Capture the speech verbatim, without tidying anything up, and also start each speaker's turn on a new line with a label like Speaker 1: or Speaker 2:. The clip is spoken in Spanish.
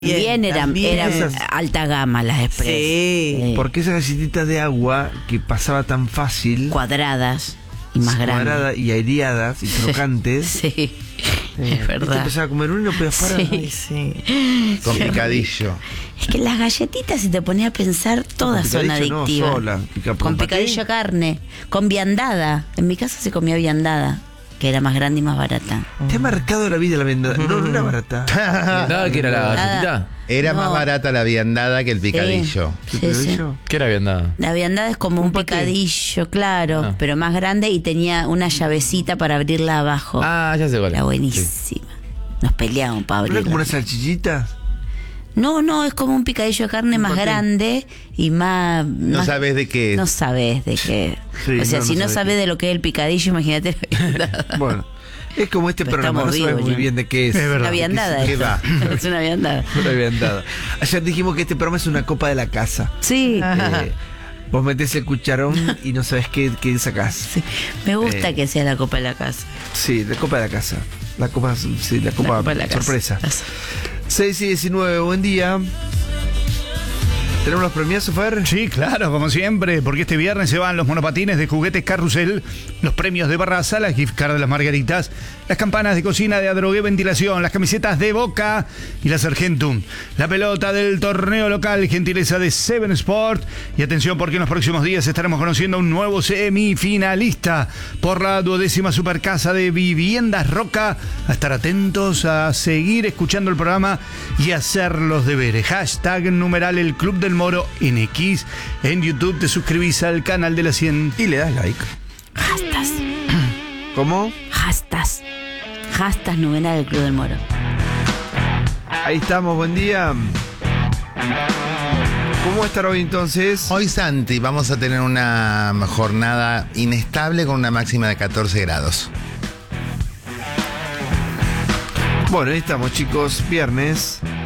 Speaker 1: Bien, bien eran, eran
Speaker 2: esas...
Speaker 1: alta gama las Express.
Speaker 2: Sí.
Speaker 1: sí.
Speaker 2: Porque esas galletitas de agua que pasaba tan fácil.
Speaker 1: Cuadradas y más grandes.
Speaker 2: Cuadradas y aireadas y crocantes.
Speaker 1: Sí, sí.
Speaker 2: Eh,
Speaker 1: es verdad.
Speaker 2: Te empezaba a comer uno y no podías parar.
Speaker 1: Sí.
Speaker 2: Ay,
Speaker 1: sí.
Speaker 3: Con picadillo.
Speaker 1: Es que las galletitas, si te ponía a pensar, todas son adictivas.
Speaker 2: No, sola. Pica,
Speaker 1: con picadillo carne, con viandada. En mi casa se comía viandada, que era más grande y más barata.
Speaker 2: ¿Te ha marcado la vida la viandada? No, no era barata.
Speaker 4: ¿Viandada que era la galletita?
Speaker 3: Era
Speaker 1: No.
Speaker 3: más barata la viandada que el picadillo.
Speaker 1: Sí, sí, sí.
Speaker 4: ¿Qué era viandada?
Speaker 1: La viandada es como un,
Speaker 2: Un paté.
Speaker 1: picadillo, claro,
Speaker 4: Ah.
Speaker 1: pero más grande y tenía una llavecita para abrirla abajo.
Speaker 4: Ah, ya sé cuál.
Speaker 1: Era
Speaker 4: Sí.
Speaker 1: buenísima. Nos peleábamos para
Speaker 2: ¿No era
Speaker 1: abrirla.
Speaker 2: como una salchichita?
Speaker 1: No, no, es como un picadillo de carne
Speaker 2: Un
Speaker 1: más
Speaker 2: paté.
Speaker 1: grande y más...
Speaker 3: No
Speaker 1: más-
Speaker 3: sabes de qué es.
Speaker 1: No sabes de qué.
Speaker 2: Sí,
Speaker 1: o sea,
Speaker 2: no,
Speaker 1: si
Speaker 2: no
Speaker 1: no
Speaker 2: sabes
Speaker 1: sabes
Speaker 2: qué.
Speaker 1: de lo que es el picadillo, imagínate la viandada.
Speaker 2: Bueno, es como este
Speaker 1: Pero
Speaker 2: programa, no
Speaker 1: estamos
Speaker 2: sabes
Speaker 1: vivos
Speaker 2: muy
Speaker 1: ya.
Speaker 2: bien de qué es.
Speaker 5: Es verdad.
Speaker 1: Una viandada.
Speaker 3: ¿Qué
Speaker 1: esto.
Speaker 3: va?
Speaker 1: Es una viandada.
Speaker 2: Una viandada. Ayer dijimos que este programa es una copa de la casa.
Speaker 1: Sí.
Speaker 2: Eh, vos metés el cucharón y no sabés qué, qué sacás.
Speaker 1: Sí. Me gusta
Speaker 2: Eh.
Speaker 1: que sea la copa de la casa.
Speaker 2: Sí, la copa de la casa. La copa, sí, la copa,
Speaker 1: La copa de la casa.
Speaker 2: sorpresa.
Speaker 1: Eso.
Speaker 2: seis y diecinueve, buen día. ¿Tenemos los premios, Fer?
Speaker 5: Sí, claro, como siempre, porque este viernes se van los monopatines de Juguetes Carrusel, los premios de Barraza, las gift cards de las Margaritas, las campanas de cocina de Adrogué Ventilación, las camisetas de Boca y la Sargentum, la pelota del torneo local, gentileza de Seven Sport. Y atención, porque en los próximos días estaremos conociendo un nuevo semifinalista por la duodécima Supercasa de Viviendas Roca. A estar atentos, a seguir escuchando el programa y hacer los deberes. Hashtag numeral el Club del Moro en X. En YouTube te suscribís al canal de la cien
Speaker 2: Y le das like.
Speaker 1: Hastas.
Speaker 2: ¿Cómo?
Speaker 1: Hastas. Hastas numeral del Club del Moro.
Speaker 2: Ahí estamos, buen día. ¿Cómo va a estar hoy entonces?
Speaker 3: Hoy, Santi, vamos a tener una jornada inestable con una máxima de catorce grados.
Speaker 2: Bueno, ahí estamos, chicos. Viernes.